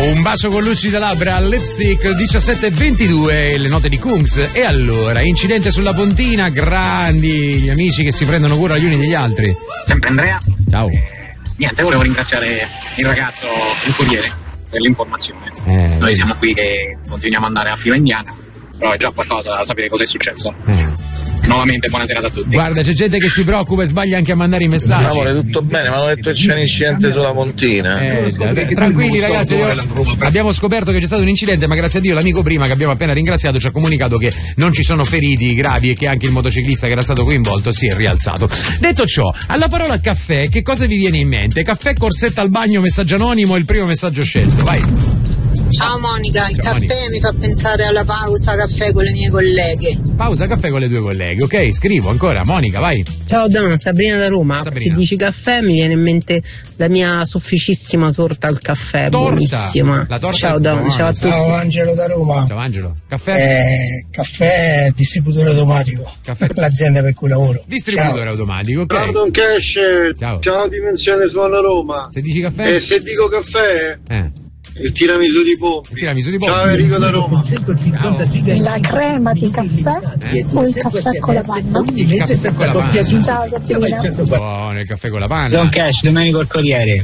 Un bacio con lucide labbra, Lipstick, 17:22, le note di Kungs. E allora, incidente sulla pontina, grandi gli amici che si prendono cura gli uni degli altri. Sempre Andrea. Ciao. Niente, volevo ringraziare il ragazzo, il corriere, per l'informazione. Noi siamo qui che continuiamo ad andare a fila indiana, però è già qualcosa da sapere cosa è successo. Nuovamente buona serata a tutti. Guarda, c'è gente che si preoccupa e sbaglia anche a mandare i messaggi. Amore, tutto bene, ma hanno detto che c'è un incidente sulla pontina. Tranquilli ragazzi, abbiamo scoperto che c'è stato un incidente, ma grazie a Dio l'amico prima che abbiamo appena ringraziato ci ha comunicato che non ci sono feriti gravi e che anche il motociclista che era stato coinvolto si è rialzato. Detto ciò, alla parola caffè, che cosa vi viene in mente? Caffè, corsetta al bagno, messaggio anonimo, il primo messaggio scelto, vai. Ciao Monica, il Ciao, caffè Monica. mi fa pensare alla pausa caffè con le mie colleghe. Pausa caffè con le tue colleghe, ok? Scrivo ancora, Monica, vai. Ciao Don, Sabrina da Roma. Sabrina. Se dici caffè mi viene in mente la mia sofficissima torta al caffè, Torta. buonissima. La torta Ciao è Don, buona. ciao a tutti. Ciao Angelo da Roma. Ciao Angelo. Caffè? Caffè distributore automatico. Caffè. L'azienda per cui lavoro. Distributore automatico, ok? Ciao Don Cash, Ciao. ciao Dimensione Suona Roma. Se dici caffè? E se dico caffè, il tiramisù di Pompi. Il tiramisù di Pompi. Ciao Enrico da Roma. La crema di caffè o il caffè con la panna? Il caffè con la panna. Ciao Sabrina. Buono, il caffè con la panna. Don Cash, Domenico il Corriere.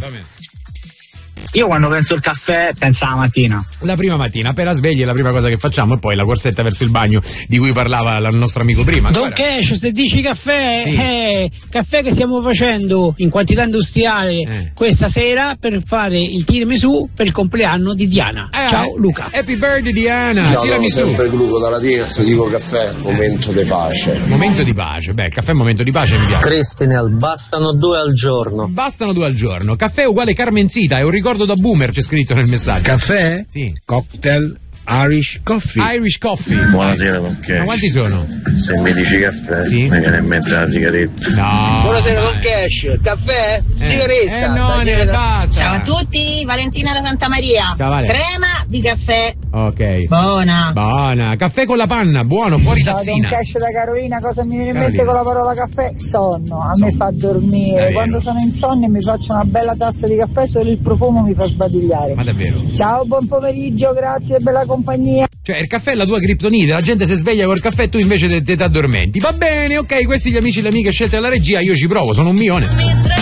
Io quando penso al caffè penso alla mattina. La prima mattina, appena svegli è la prima cosa che facciamo e poi la corsetta verso il bagno di cui parlava il nostro amico prima. Don Cash, se dici caffè, caffè che stiamo facendo in quantità industriale questa sera per fare il tiramisù per il compleanno di Diana. Ciao Luca. Happy birthday Diana, Ciao, tiramisù. sempre gluco dalla Latina, se dico caffè, momento di pace. Momento di pace, beh, caffè momento di pace mi piace. Cristinel, bastano 2 al giorno. Bastano 2 al giorno. Caffè uguale Carmencita, è un ricordo da boomer, c'è scritto nel messaggio. Caffè? Sì. Cocktail Irish Coffee. Irish Coffee. Buonasera Don Cash. Ma quanti sono? Se mi dici caffè, Sì. mi viene in mente la sigaretta. No. Buonasera Don Cash. Caffè? Sigaretta? No, ne basta. Ciao a tutti, Valentina da Santa Maria. Ciao, Vale. Crema di caffè. Ok. Buona. Buona. Caffè con la panna, buono, fuori Ciao tazzina. Don Cash da Carolina, cosa mi viene in mente Carolina. con la parola caffè? Sonno, a me fa È dormire. vero. Quando sono insonne mi faccio una bella tazza di caffè, solo il profumo mi fa sbadigliare. Ma davvero? Ciao, buon pomeriggio, grazie, bella compagnia. Cioè, il caffè è la tua criptonite, la gente si sveglia col caffè e tu invece te addormenti. Va bene, ok, questi gli amici e le amiche scelte dalla regia, io ci provo, sono un milione.